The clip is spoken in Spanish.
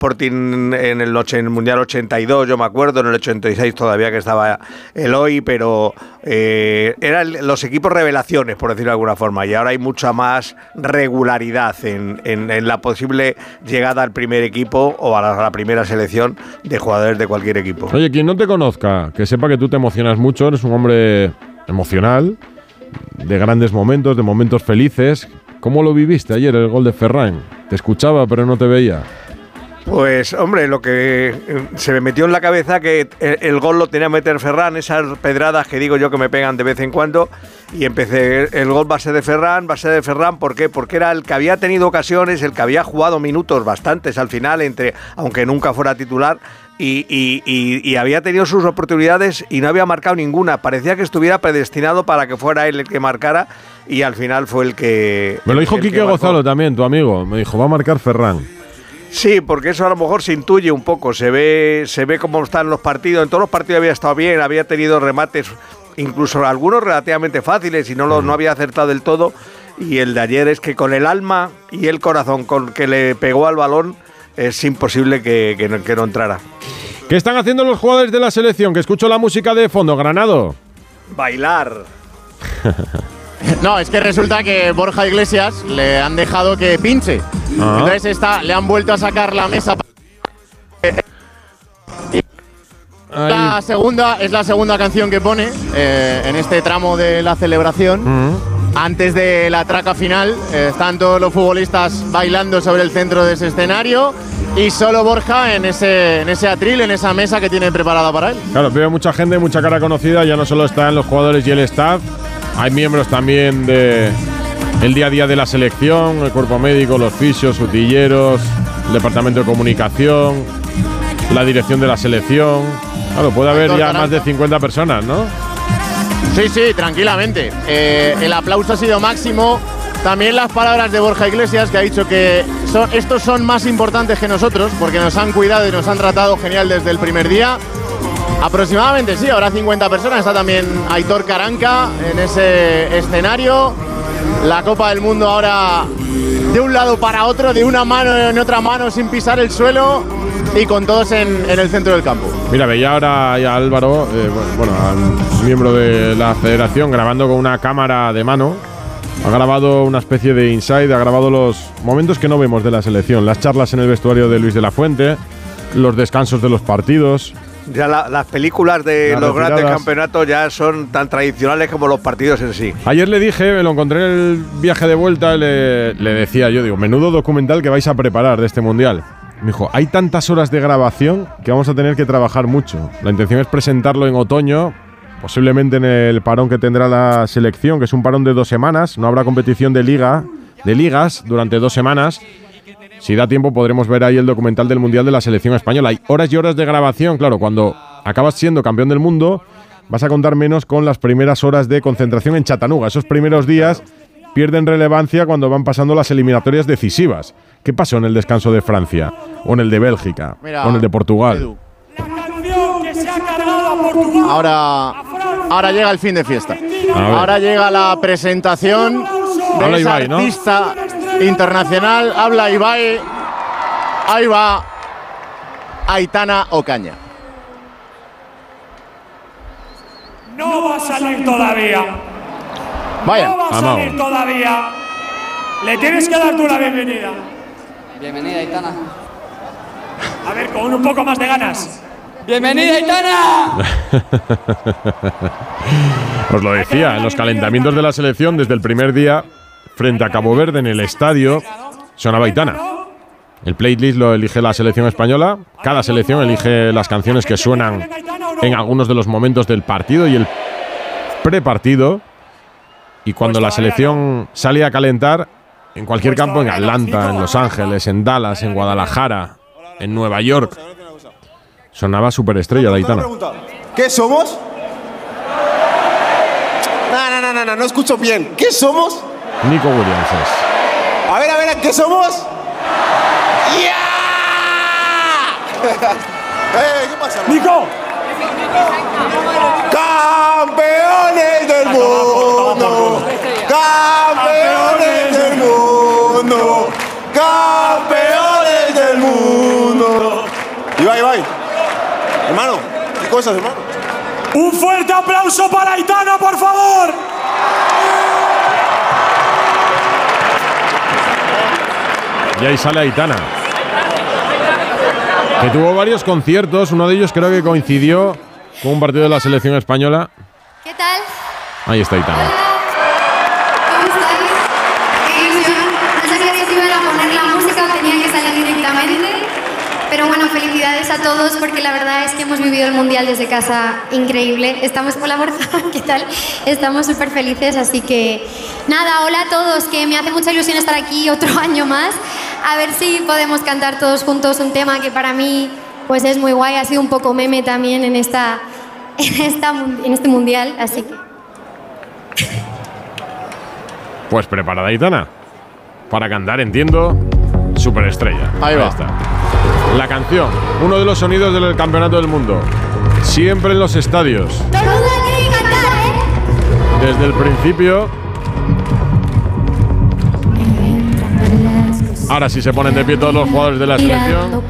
Sporting en el Mundial 82, yo me acuerdo, en el 86 todavía que estaba Eloy, pero eran los equipos revelaciones, por decirlo de alguna forma, y ahora hay mucha más regularidad en la posible llegada al primer equipo o a la primera selección de jugadores de cualquier equipo. Oye, quien no te conozca, que sepa que tú te emocionas mucho, eres un hombre emocional, de grandes momentos, de momentos felices. ¿Cómo lo viviste ayer, el gol de Ferran? Te escuchaba, pero no te veía. Pues, hombre, lo que se me metió en la cabeza que el gol lo tenía que meter Ferran, esas pedradas que digo yo que me pegan de vez en cuando, y empecé, el gol va a ser de Ferran, ¿por qué? Porque era el que había tenido ocasiones, el que había jugado minutos bastantes al final, aunque nunca fuera titular, y había tenido sus oportunidades y no había marcado ninguna. Parecía que estuviera predestinado para que fuera él el que marcara, y al final fue el que... Me lo dijo Quique Gonzalo también, tu amigo, me dijo, va a marcar Ferran. Sí, porque eso a lo mejor se intuye un poco, se ve cómo están los partidos. En todos los partidos había estado bien, había tenido remates, incluso algunos relativamente fáciles, y no había acertado del todo. Y el de ayer es que con el alma y el corazón con que le pegó al balón, es imposible que no entrara. ¿Qué están haciendo los jugadores de la selección? Que escucho la música de fondo, Granado. Bailar. No, es que resulta que Borja Iglesias le han dejado que pinche. Entonces le han vuelto a sacar la mesa. Es la segunda canción que pone en este tramo de la celebración. Antes de la traca final, están todos los futbolistas bailando sobre el centro de ese escenario y solo Borja en ese atril, en esa mesa que tiene preparada para él. Claro, veo mucha gente, mucha cara conocida, ya no solo están los jugadores y el staff, hay miembros también del día a día de la selección, el cuerpo médico, los fisios, utilleros, el departamento de comunicación, la dirección de la selección. Claro, puede haber ya más de 50 personas, ¿no? Sí, tranquilamente. El aplauso ha sido máximo. También las palabras de Borja Iglesias, que ha dicho que estos son más importantes que nosotros, porque nos han cuidado y nos han tratado genial desde el primer día. Aproximadamente, sí, habrá 50 personas. Está también Aitor Caranca en ese escenario. La Copa del Mundo ahora de un lado para otro, de una mano en otra mano, sin pisar el suelo, y con todos en el centro del campo. Mira, veía ahora ya Álvaro, al miembro de la federación, grabando con una cámara de mano. Ha grabado una especie de inside, ha grabado los momentos que no vemos de la selección, las charlas en el vestuario de Luis de la Fuente, los descansos de los partidos. Ya las películas de los grandes campeonatos ya son tan tradicionales como los partidos en sí. Ayer le dije, me lo encontré en el viaje de vuelta, le decía yo, digo, menudo documental que vais a preparar de este Mundial. Me dijo, hay tantas horas de grabación que vamos a tener que trabajar mucho. La intención es presentarlo en otoño, posiblemente en el parón que tendrá la selección, que es un parón de 2 semanas. No habrá competición de ligas durante 2 semanas. Si da tiempo podremos ver ahí el documental del Mundial de la selección española. Hay horas y horas de grabación. Claro, cuando acabas siendo campeón del mundo, vas a contar menos con las primeras horas de concentración en Chattanooga. Esos primeros días pierden relevancia cuando van pasando las eliminatorias decisivas. ¿Qué pasó en el descanso de Francia? ¿O en el de Bélgica? ¿O en el de Portugal? Ahora llega el fin de fiesta. Ahora llega la presentación de esa artista internacional. Habla Ibai. Ahí va Aitana Ocaña. No va a salir todavía. Vaya. No va a salir todavía. Le tienes que dar tú la bienvenida. Bienvenida, Aitana. A ver, con un poco más de ganas. ¡Bienvenida, Aitana! Os lo decía, en los calentamientos de la selección, desde el primer día, frente a Cabo Verde, en el estadio, sonaba Aitana. El playlist lo elige la selección española. Cada selección elige las canciones que suenan en algunos de los momentos del partido y el prepartido. Y cuando la selección sale a calentar, en cualquier campo, en Atlanta, en Los Ángeles, en Dallas, en Guadalajara, en Nueva York, sonaba superestrella de Aitana. ¿Qué somos? No escucho bien. ¿Qué somos? Nico Williams es. A ver, ¿qué somos? ¡Ya! ¿Qué pasa? ¡Nico! ¡Campeones del mundo! ¡Campeones del mundo! ¡Campeones del del mundo. Ibai. Hermano, ¿qué cosas, hermano? Un fuerte aplauso para Aitana, por favor. Y ahí sale Aitana, que tuvo varios conciertos. Uno de ellos creo que coincidió con un partido de la selección española. ¿Qué tal? Ahí está Aitana. Hola. ¿Cómo estáis? Qué ilusión. No sabía que se iban a poner la música, tenía que salir directamente. Pero bueno, felicidades a todos porque la verdad es que hemos vivido el Mundial desde casa increíble. Estamos con la Borja, ¿qué tal? Estamos súper felices, así que nada, hola a todos, que me hace mucha ilusión estar aquí otro año más. A ver si podemos cantar todos juntos un tema que para mí pues es muy guay, ha sido un poco meme también en este Mundial, así que... Pues preparada Aitana para cantar, entiendo, Superestrella. Ahí va. Está. La canción, uno de los sonidos del Campeonato del Mundo. Siempre en los estadios. ¡Todo el mundo tiene que cantar, eh! Desde el principio. Ahora sí se ponen de pie todos los jugadores de la selección.